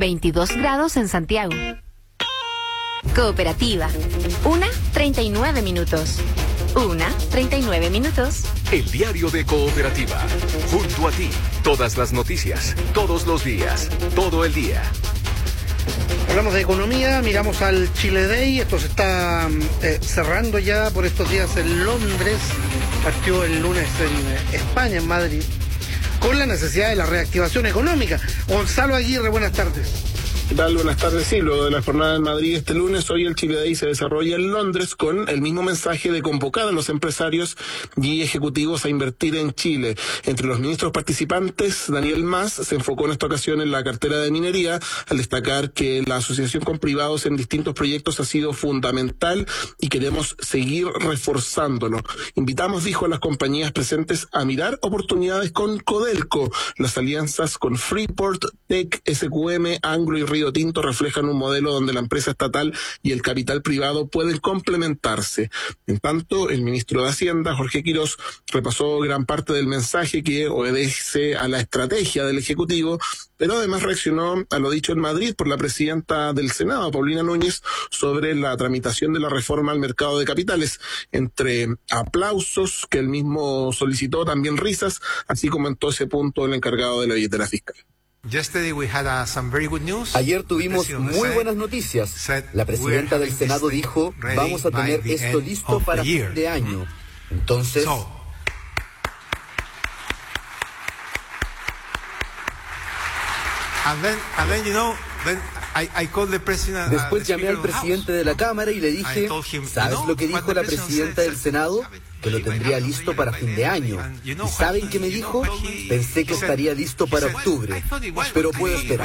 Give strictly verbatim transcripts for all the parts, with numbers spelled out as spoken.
veintidós grados en Santiago. Cooperativa. Una, treinta y nueve minutos. Una, treinta y nueve minutos. El diario de Cooperativa. Junto a ti. Todas las noticias. Todos los días. Todo el día. Hablamos de economía, miramos al Chile Day. Esto se está eh, cerrando ya por estos días en Londres. Partió el lunes en España, en Madrid, con la necesidad de la reactivación económica. Gonzalo Aguirre, buenas tardes. ¿Qué tal? Buenas tardes. Sí, luego de la jornada en Madrid este lunes, hoy el Chile Day se desarrolla en Londres con el mismo mensaje de convocar a los empresarios y ejecutivos a invertir en Chile. Entre los ministros participantes, Daniel Mas se enfocó en esta ocasión en la cartera de minería, al destacar que la asociación con privados en distintos proyectos ha sido fundamental y queremos seguir reforzándolo. Invitamos, dijo, a las compañías presentes a mirar oportunidades con Codelco. Las alianzas con Freeport, Teck, S Q M, Anglo y Río Tinto reflejan un modelo donde la empresa estatal y el capital privado pueden complementarse. En tanto, el ministro de Hacienda, Jorge Quirós, repasó gran parte del mensaje que obedece a la estrategia del Ejecutivo, pero además reaccionó a lo dicho en Madrid por la presidenta del Senado, Paulina Núñez, sobre la tramitación de la reforma al mercado de capitales. Entre aplausos que él mismo solicitó, también risas, así comentó ese punto el encargado de la billetera fiscal. Ayer tuvimos muy buenas noticias. La presidenta del Senado dijo, vamos a tener esto listo para fin de año. Entonces... Después llamé al presidente de la Cámara y le dije, ¿sabes lo que dijo la presidenta del Senado? Que lo tendría listo para fin de año. ¿Y saben qué me dijo? Pensé que estaría listo para octubre, pero puedo esperar.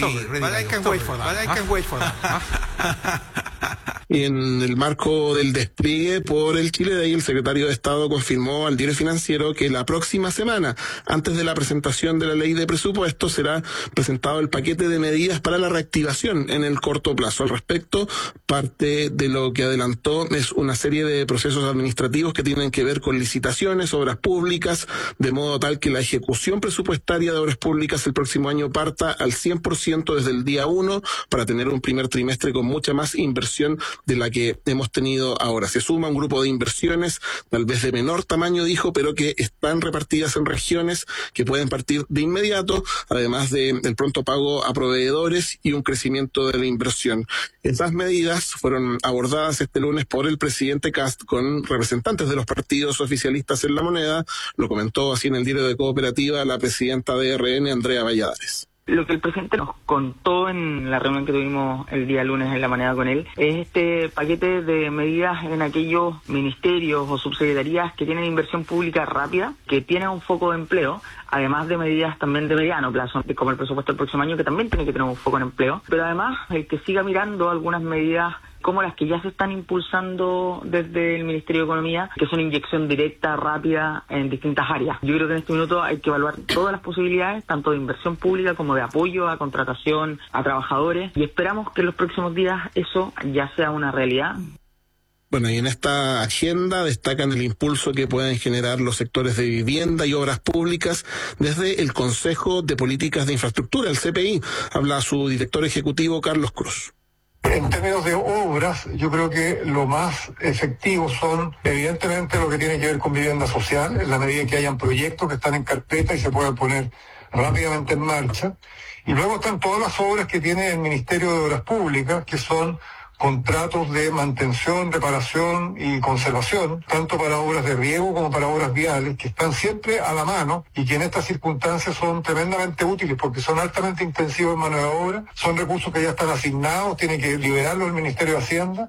Y en el marco del despliegue por el Chile Day, el secretario de Estado confirmó al Diario Financiero que la próxima semana, antes de la presentación de la ley de presupuesto, será presentado el paquete de medidas para la reactivación en el corto plazo. Al respecto, parte de lo que adelantó es una serie de procesos administrativos que tienen que ver con licitaciones, obras públicas, de modo tal que la ejecución presupuestaria de obras públicas el próximo año parta al cien por ciento desde el día uno para tener un primer trimestre con mucha más inversión de la que hemos tenido ahora. Se suma un grupo de inversiones, tal vez de menor tamaño, dijo, pero que están repartidas en regiones que pueden partir de inmediato, además de el pronto pago a proveedores y un crecimiento de la inversión. Esas medidas fueron abordadas este lunes por el presidente Kast con representantes de los partidos oficialistas en la moneda. Lo comentó así en el diario de Cooperativa la presidenta de R N, Andrea Valladares. Lo que el presidente nos contó en la reunión que tuvimos el día lunes en la mañana con él es este paquete de medidas en aquellos ministerios o subsecretarías que tienen inversión pública rápida, que tienen un foco de empleo, además de medidas también de mediano plazo, como el presupuesto del próximo año, que también tiene que tener un foco en empleo, pero además el que siga mirando algunas medidas como las que ya se están impulsando desde el Ministerio de Economía, que son inyección directa, rápida, en distintas áreas. Yo creo que en este minuto hay que evaluar todas las posibilidades, tanto de inversión pública como de apoyo a contratación, a trabajadores, y esperamos que en los próximos días eso ya sea una realidad. Bueno, y en esta agenda destacan el impulso que pueden generar los sectores de vivienda y obras públicas desde el Consejo de Políticas de Infraestructura, el C P I. Habla su director ejecutivo, Carlos Cruz. En términos de obras, yo creo que lo más efectivo son, evidentemente, lo que tiene que ver con vivienda social, en la medida que hayan proyectos que están en carpeta y se puedan poner rápidamente en marcha. Y luego están todas las obras que tiene el Ministerio de Obras Públicas, que son contratos de mantención, reparación y conservación, tanto para obras de riego como para obras viales, que están siempre a la mano y que en estas circunstancias son tremendamente útiles porque son altamente intensivos en mano de obra, son recursos que ya están asignados, tiene que liberarlos el Ministerio de Hacienda.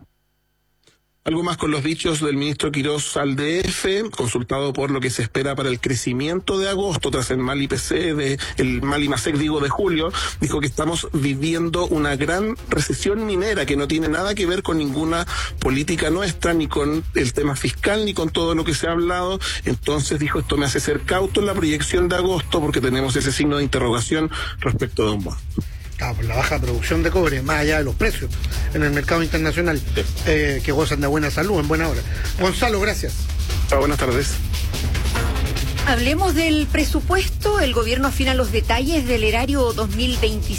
Algo más con los dichos del ministro Quirós al D F, consultado por lo que se espera para el crecimiento de agosto tras el mal I P C, de, el mal IMASEC, digo, de julio, dijo que estamos viviendo una gran recesión minera que no tiene nada que ver con ninguna política nuestra, ni con el tema fiscal, ni con todo lo que se ha hablado. Entonces, dijo, esto me hace ser cauto en la proyección de agosto porque tenemos ese signo de interrogación respecto de un bono. Ah, por la baja producción de cobre, más allá de los precios en el mercado internacional, sí. eh, que gozan de buena salud en buena hora. Gonzalo, gracias. Ah, buenas tardes. Hablemos del presupuesto. El gobierno afina los detalles del erario dos mil veinticinco.